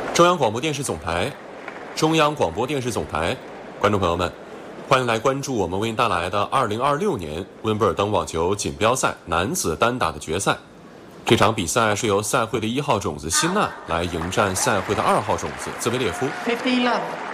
中央广播电视总台，中央广播电视总台，观众朋友们，欢迎来关注我们为您带来的2026年温布尔登网球锦标赛男子单打的决赛。这场比赛是由赛会的1号种子辛纳来迎战赛会的2号种子兹维列夫。 50 love.